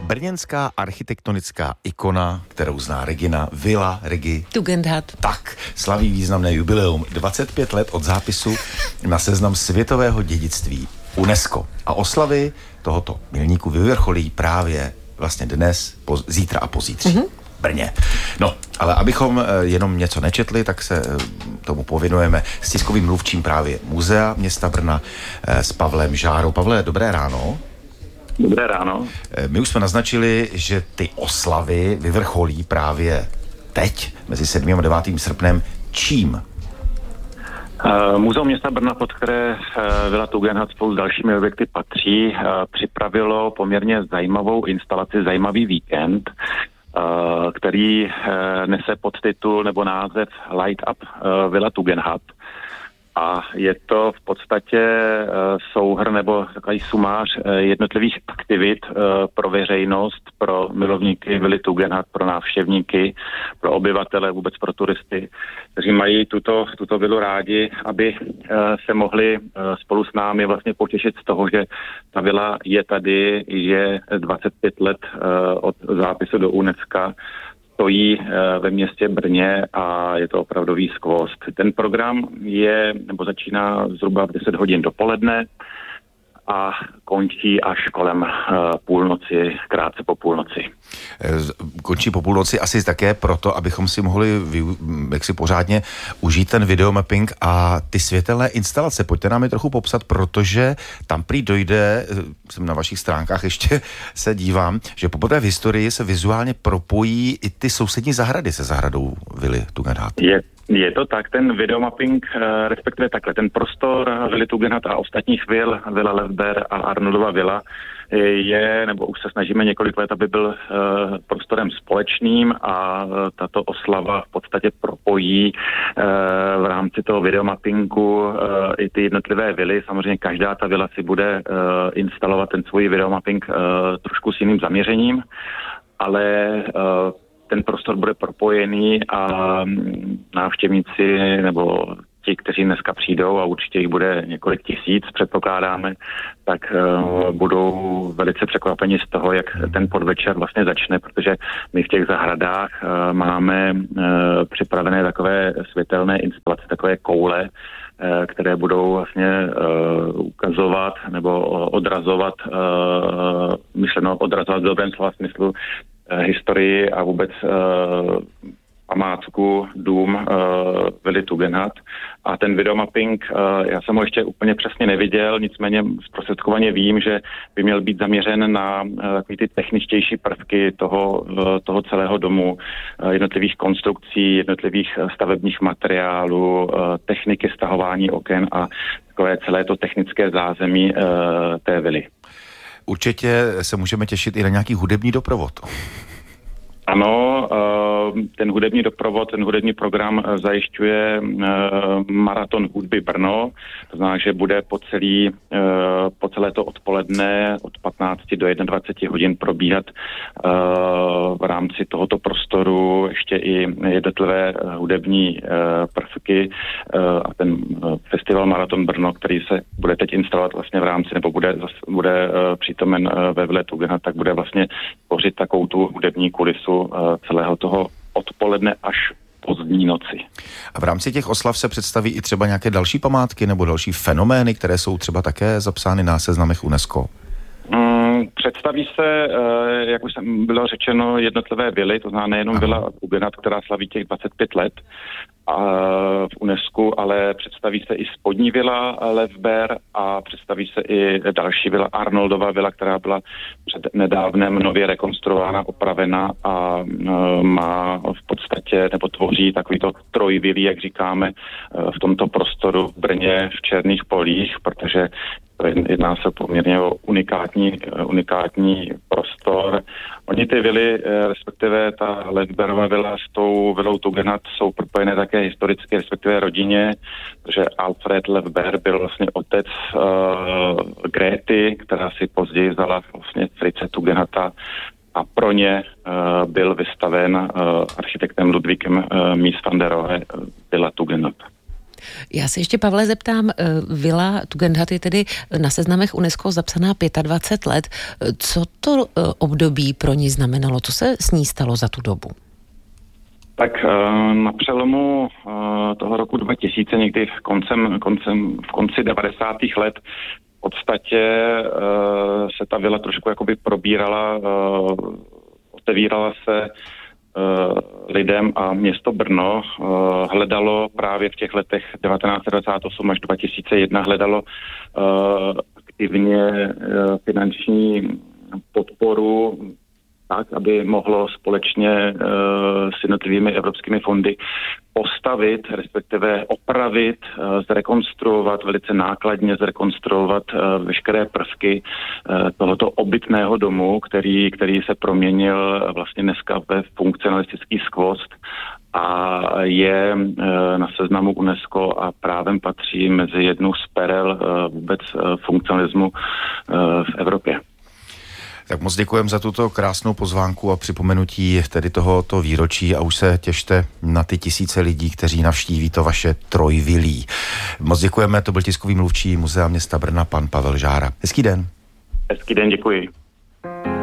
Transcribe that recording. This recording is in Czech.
brněnská architektonická ikona, kterou zná Regina, Villa Regi Tugendhat. Tak, slaví významné jubileum 25 let od zápisu na seznam světového dědictví UNESCO. A oslavy tohoto milníku vyvrcholí právě vlastně dnes, zítra a pozítří. Brně. No, ale abychom jenom něco nečetli, tak se tomu pověnujeme s tiskovým mluvčím právě Muzea města Brna s Pavlem Žárou. Pavle, dobré ráno. Dobré ráno. My už jsme naznačili, že ty oslavy vyvrcholí právě teď, mezi 7. a 9. srpnem. Čím? Muzeum města Brna, pod které Villa Tugendhat spolu s dalšími objekty patří, připravilo poměrně zajímavou instalaci, zajímavý víkend, který nese podtitul nebo název Light Up Villa Tugendhat. A je to v podstatě souhrn nebo takový sumář jednotlivých aktivit pro veřejnost, pro milovníky Vily Tugendhat, pro návštěvníky, pro obyvatele, vůbec pro turisty, kteří mají tuto vilu rádi, aby se mohli spolu s námi vlastně potěšit z toho, že ta vila je tady, je 25 let od zápisu do UNESCO, stojí ve městě Brně a je to opravdový skvost. Ten program začíná zhruba v 10 hodin dopoledne a končí až kolem půlnoci, krátce po půlnoci. Končí po půlnoci asi také proto, abychom si mohli jaksi pořádně užít ten videomapping a ty světelné instalace. Pojďte nám je trochu popsat, protože tam prý dojde, jsem na vašich stránkách ještě se dívám, že poprvé v historii se vizuálně propojí i ty sousední zahrady se zahradou Vily Tugendhat. Je to tak, ten videomapping, respektive takhle, ten prostor Vily Tugendhat a ostatních vil, Villa Levber a Arnoldova vila, nebo už se snažíme několik let, aby byl prostorem společným a tato oslava v podstatě propojí v rámci toho videomappingu i ty jednotlivé vily. Samozřejmě každá ta vila si bude instalovat ten svůj videomapping trošku s jiným zaměřením, ale ten prostor bude propojený a návštěvníci nebo ti, kteří dneska přijdou, a určitě jich bude několik tisíc, předpokládáme, tak budou velice překvapeni z toho, jak ten podvečer vlastně začne, protože my v těch zahradách máme připravené takové světelné instalace, takové koule, které budou vlastně ukazovat nebo odrazovat, myšleno odrazovat v dobrém slova smyslu, historii a vůbec památku, dům Vily Tugendhat. A ten videomapping, já jsem ho ještě úplně přesně neviděl, nicméně zprostředkovaně vím, že by měl být zaměřen na takový ty techničtější prvky toho celého domu, jednotlivých konstrukcí, jednotlivých stavebních materiálů, techniky stahování oken a takové celé to technické zázemí té vily. Určitě se můžeme těšit i na nějaký hudební doprovod. Ano, ten hudební doprovod, ten hudební program zajišťuje Maraton hudby Brno, to znamená, že bude po celé to odpoledne od 15 do 21 hodin probíhat v rámci tohoto prostoru ještě i jednotlivé hudební prvky a ten festival Maraton Brno, který se bude teď instalovat vlastně v rámci, nebo bude přítomen ve Ville Tugendhat, tak bude vlastně tvořit takovou tu hudební kulisu celého toho odpoledne až pozdní noci. A v rámci těch oslav se představí i třeba nějaké další památky nebo další fenomény, které jsou třeba také zapsány na seznamech UNESCO? Představí se, jak už bylo řečeno, jednotlivé vily, to znamená nejenom Villa Tugendhat, která slaví těch 25 let v UNESCO, ale představí se i spodní vila Levber a představí se i další vila, Arnoldova vila, která byla před nedávnem nově rekonstruována, opravena a má v podstatě, nebo tvoří takovýto trojvilí, jak říkáme, v tomto prostoru v Brně v Černých polích, protože jedná se poměrně o unikátní prostor. Oni ty vily, respektive ta Levberova vila s tou vilou Tugendhat jsou propojené také historicky, respektive rodině, protože Alfred Levber byl vlastně otec Gréty, která si později vzala vlastně Fritze Tugendhata a pro ně byl vystaven architektem Ludvíkem Mies van der Rohe vila Tugendhat. Já se ještě, Pavle, zeptám, vila Tugendhat je tedy na seznamech UNESCO zapsaná 25 let. Co to období pro ní znamenalo? Co se s ní stalo za tu dobu? Tak na přelomu toho roku 2000, někdy v konci 90. let, v podstatě se ta vila trošku jakoby probírala, otevírala se lidem a město Brno hledalo právě v těch letech 1998 až 2001 hledalo aktivně finanční podporu tak, aby mohlo společně s jednotlivými evropskými fondy postavit, respektive opravit, zrekonstruovat, velice nákladně zrekonstruovat veškeré prvky tohoto obytného domu, který se proměnil vlastně dneska ve funkcionalistický skvost a je na seznamu UNESCO a právem patří mezi jednu z perel vůbec funkcionalismu v Evropě. Tak moc děkujeme za tuto krásnou pozvánku a připomenutí tedy tohoto výročí a už se těšte na ty tisíce lidí, kteří navštíví to vaše trojvilí. Moc děkujeme, to byl tiskový mluvčí Muzea města Brna, pan Pavel Žára. Hezký den. Hezký den, děkuji.